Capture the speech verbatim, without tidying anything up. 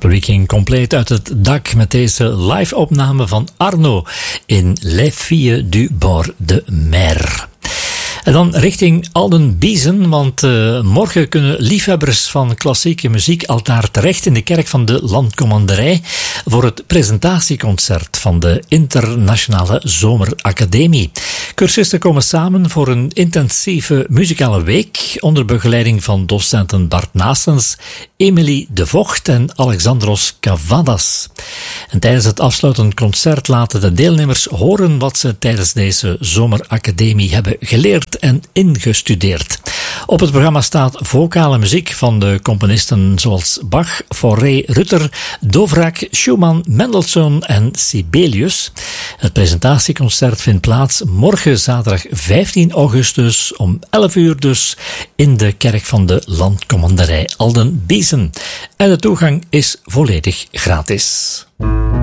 Larry King compleet uit het dak met deze live-opname van Arno in Les Filles du Bord de Mer. En dan richting Aldenbiezen, want uh, morgen kunnen liefhebbers van klassieke muziek al daar terecht in de kerk van de Landcommanderij voor het presentatieconcert van de Internationale Zomeracademie. Cursisten komen samen voor een intensieve muzikale week onder begeleiding van docenten Bart Naessens, Emilie de Vocht en Alexandros Cavadas. En tijdens het afsluitend concert laten de deelnemers horen wat ze tijdens deze Zomeracademie hebben geleerd en ingestudeerd. Op het programma staat vocale muziek van de componisten zoals Bach, Fauré, Rutter, Dvorak, Schumann, Mendelssohn en Sibelius. Het presentatieconcert vindt plaats morgen zaterdag vijftien augustus om elf uur dus in de kerk van de Landcommanderij Aldenbiezen. En de toegang is volledig gratis.